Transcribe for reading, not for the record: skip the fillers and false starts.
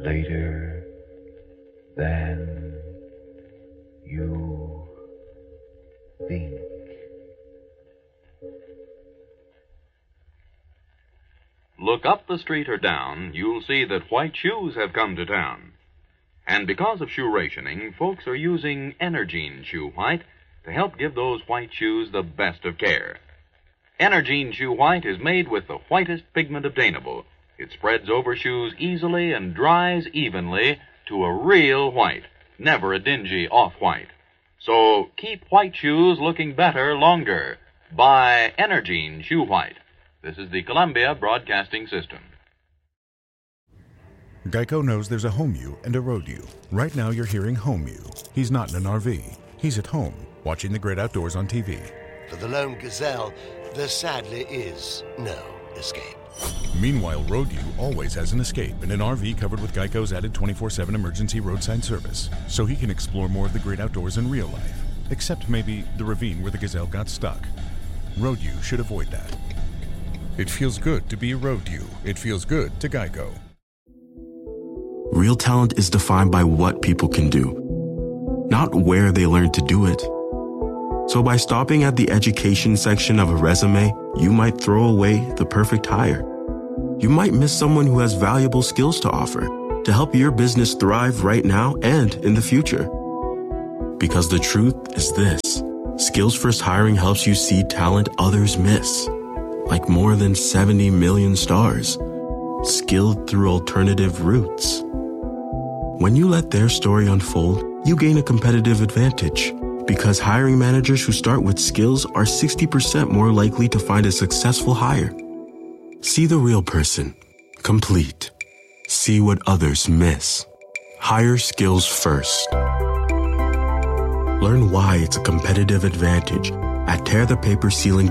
later than you think. Look up the street or down, you'll see that white shoes have come to town. And because of shoe rationing, folks are using Energine Shoe White to help give those white shoes the best of care. Energine Shoe White is made with the whitest pigment obtainable. It spreads over shoes easily and dries evenly to a real white, never a dingy off-white. So keep white shoes looking better longer. Buy Energine Shoe White. This is the Columbia Broadcasting System. Geico knows there's a home you and a road you. Right now you're hearing home you. He's not in an RV. He's at home, watching the great outdoors on TV. For the lone gazelle, there sadly is no escape. Meanwhile, road you always has an escape in an RV covered with Geico's added 24/7 emergency roadside service, so he can explore more of the great outdoors in real life, except maybe the ravine where the gazelle got stuck. Road you should avoid that. It feels good to be a road you. It feels good to Geico. Real talent is defined by what people can do, not where they learn to do it. So by stopping at the education section of a resume, you might throw away the perfect hire. You might miss someone who has valuable skills to offer to help your business thrive right now and in the future. Because the truth is this: Skills First Hiring helps you see talent others miss, like more than 70 million stars, skilled through alternative routes. When you let their story unfold, you gain a competitive advantage, because hiring managers who start with skills are 60% more likely to find a successful hire. See the real person, complete. See what others miss. Hire skills first. Learn why it's a competitive advantage at tearthepaperceiling.com.